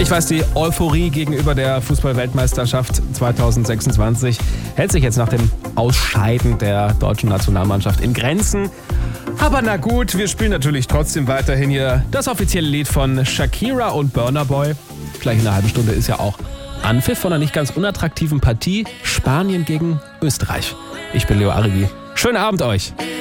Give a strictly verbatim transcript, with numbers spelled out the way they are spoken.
Ich weiß, die Euphorie gegenüber der Fußball-Weltmeisterschaft zwanzig sechsundzwanzig hält sich jetzt nach dem Ausscheiden der deutschen Nationalmannschaft in Grenzen. Aber na gut, wir spielen natürlich trotzdem weiterhin hier das offizielle Lied von Shakira und Burna Boy. Gleich in einer halben Stunde ist ja auch Anpfiff von einer nicht ganz unattraktiven Partie. Spanien gegen Österreich. Ich bin Leo Arigi. Schönen Abend euch.